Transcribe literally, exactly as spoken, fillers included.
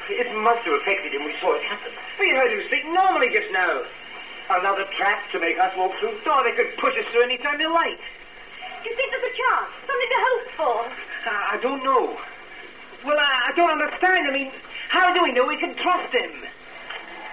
It must have affected him. We saw it happen. We heard him speak normally just now. Another trap to make us walk through? Thought they could push us through any time they like. Do you think there's a chance? Something to hope for? Uh, I don't know. Well, I, I don't understand. I mean, how do we know we can trust him?